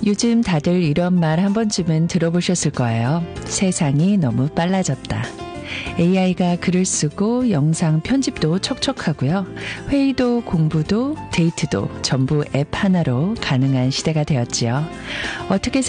요즘 다들 이런 말 한 번쯤은 들어보셨을 거예요. 세상이 너무 빨라졌다. AI가 글을 쓰고 영상 편집도 척척하고요. 회의도 공부도 데이트도 전부 앱 하나로 가능한 시대가 되었지요. 어떻게